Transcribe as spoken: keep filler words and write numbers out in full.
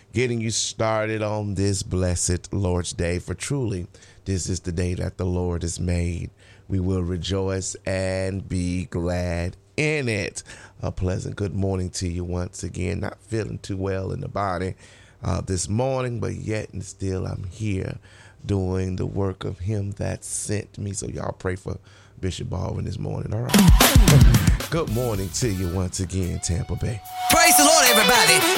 getting you started on this blessed Lord's Day. For truly, this is the day that the Lord has made. We will rejoice and be glad in it. A pleasant good morning to you once again. Not feeling too well in the body uh, this morning, but yet and still I'm here doing the work of him that sent me. So y'all pray for Bishop Baldwin this morning, all right? Good morning to you once again, Tampa Bay. Praise the Lord, everybody.